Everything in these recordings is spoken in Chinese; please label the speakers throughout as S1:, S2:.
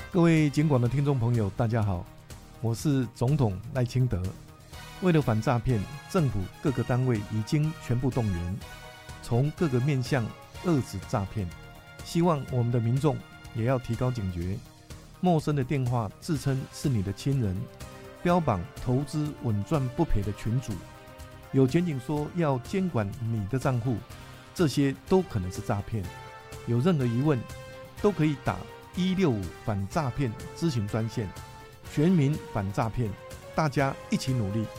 S1: 各位警广的听众朋友，大家好，我是总统赖清德。为了反诈骗，政府各个单位已经全部动员，从各个面向遏止诈骗。希望我们的民众也要提高警觉，陌生的电话自称是你的亲人，标榜投资稳赚不赔的群组，有检警说要监管你的账户，这些都可能是诈骗。有任何疑问，都可以打165反诈骗咨询专线，全民反诈骗，大家一起努力。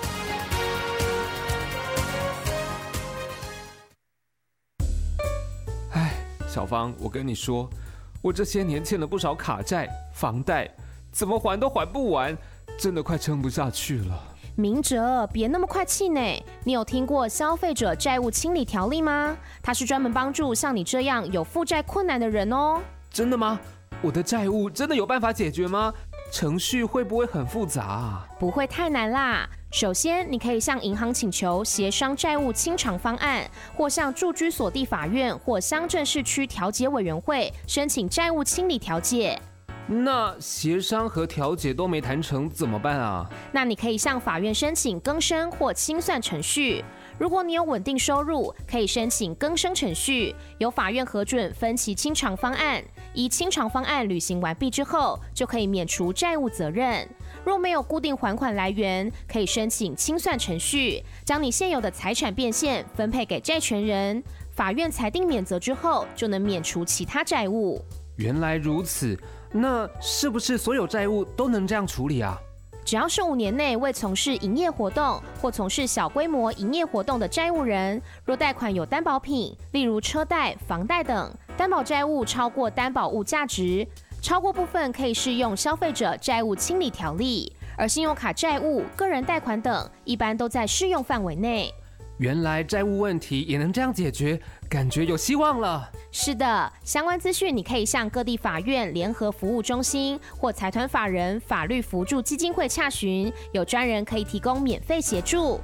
S2: 小芳，我跟你说，我这些年欠了不少卡债、房贷，怎么还都还不完，真的快撑不下去了。
S3: 明哲，别那么快气馁。你有听过消费者债务清理条例吗？它是专门帮助像你这样有负债困难的人哦。
S2: 真的吗？我的债务真的有办法解决吗？程序会不会很复杂啊？
S3: 不会太难啦。首先，你可以向银行请求协商债务清偿方案，或向住居所地法院或乡镇市区调解委员会申请债务清理调解。
S2: 那协商和调解都没谈成怎么办啊？
S3: 那你可以向法院申请更生或清算程序。如果你有稳定收入，可以申请更生程序，由法院核准分期清偿方案。依清偿方案履行完毕之后，就可以免除债务责任。若没有固定还款来源，可以申请清算程序，将你现有的财产变现分配给债权人。法院裁定免责之后，就能免除其他债务。
S2: 原来如此，那是不是所有债务都能这样处理啊？
S3: 只要是5年内未从事营业活动或从事小规模营业活动的债务人，若贷款有担保品，例如车贷、房贷等，担保债务超过担保物价值，超过部分可以适用消费者债务清理条例，而信用卡债务、个人贷款等一般都在适用范围内。
S2: 原来债务问题也能这样解决，感觉有希望了。
S3: 是的，相关资讯你可以向各地法院联合服务中心或财团法人法律扶助基金会洽询，有专人可以提供免费协助。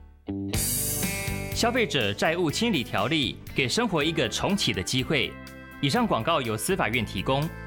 S4: 消费者债务清理条例给生活一个重启的机会。以上广告由司法院提供。